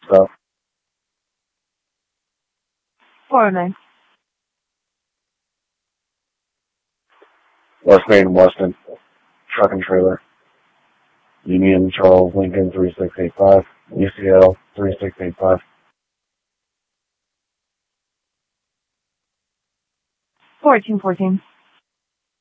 So, 409. West Main, Weston, truck and trailer. Union, Charles, Lincoln, 3685. UCL, 3685. 1414.